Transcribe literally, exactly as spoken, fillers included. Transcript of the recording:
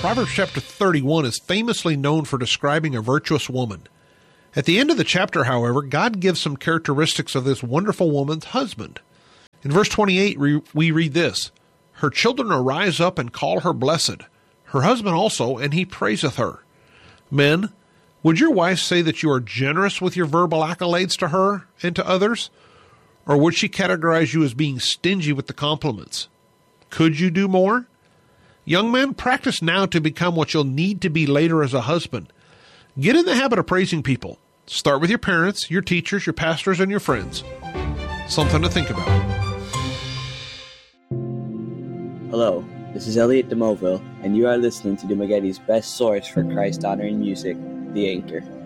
Proverbs chapter thirty-one is famously known for describing a virtuous woman. At the end of the chapter, however, God gives some characteristics of this wonderful woman's husband. In verse twenty-eight, we read this, "Her children arise up and call her blessed, her husband also, and he praiseth her." Men, would your wife say that you are generous with your verbal accolades to her and to others? Or would she categorize you as being stingy with the compliments? Could you do more? Young men, practice now to become what you'll need to be later as a husband. Get in the habit of praising people. Start with your parents, your teachers, your pastors, and your friends. Something to think about. Hello, this is Elliot DeMoville, and you are listening to Dumagetti's best source for Christ-honoring music, The Anchor.